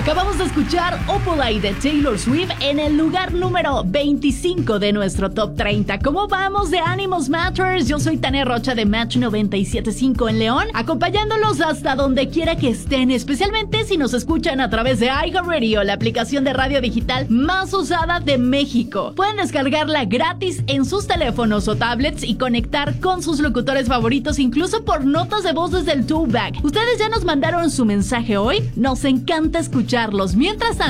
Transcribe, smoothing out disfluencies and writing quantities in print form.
Acabamos de escuchar Opalite de Taylor Swift en el lugar número 25 de nuestro Top 30. ¿Cómo vamos de Animals Matters? Yo soy Tania Rocha de Match 97.5 en León, acompañándolos hasta donde quiera que estén, especialmente si nos escuchan a través de iHeartRadio, la aplicación de radio digital más usada de México. Pueden descargarla gratis en sus teléfonos o tablets y conectar con sus locutores favoritos, incluso por notas de voz desde el TuneBack. ¿Ustedes ya nos mandaron su mensaje hoy? Nos encanta escucharlos. Mientras tanto,